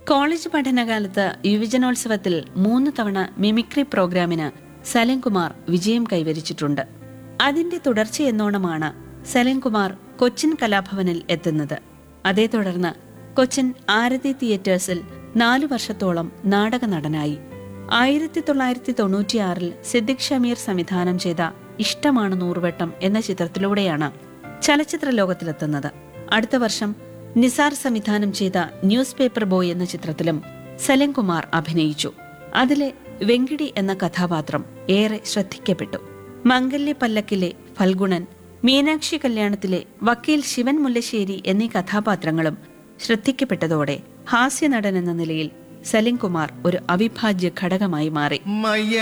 College പഠനകാലത്ത് യുവജനോത്സവത്തിൽ 3 തവണ mimicry പ്രോഗ്രാമിന് സലിംകുമാർ വിജയം കൈവരിച്ചിട്ടുണ്ട്. അതിന്റെ തുടർച്ചയെന്നോണമാണ് സലിംകുമാർ കൊച്ചിൻ കലാഭവനിൽ എത്തുന്നത്. അതേ തുടർന്ന് കൊച്ചിൻ ആരതി തിയേറ്റേഴ്സിൽ 4 വർഷത്തോളം നാടക നടനായി. 1996 സിദ്ദിഖ് ഷമീർ സംവിധാനം ചെയ്ത ഇഷ്ടമാണ് നൂറുവട്ടം എന്ന ചിത്രത്തിലൂടെയാണ് ചലച്ചിത്ര ലോകത്തിലെത്തുന്നത്. അടുത്ത വർഷം നിസാർ സംവിധാനം ചെയ്ത ന്യൂസ് പേപ്പർ ബോയ് എന്ന ചിത്രത്തിലും സലിംകുമാർ അഭിനയിച്ചു. അതിലെ വെങ്കിടി എന്ന കഥാപാത്രം ഏറെ ശ്രദ്ധിക്കപ്പെട്ടു. മംഗല്യ പല്ലക്കിലെ ഫൽഗുണൻ, മീനാക്ഷി കല്യാണത്തിലെ വക്കീൽ ശിവൻ മുല്ലശ്ശേരി എന്നീ കഥാപാത്രങ്ങളും ശ്രദ്ധിക്കപ്പെട്ടതോടെ ഹാസ്യനടൻ എന്ന നിലയിൽ സലിംകുമാർ ഒരു അവിഭാജ്യ ഘടകമായി മാറി.